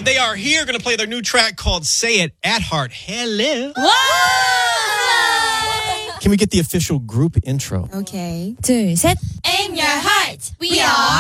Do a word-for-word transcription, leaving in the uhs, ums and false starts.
Wave. They are here, going to play their new track called Say It at Heart. Hello. 와! Can we get the official group intro? 오케이. 둘, 셋. In your heart, we are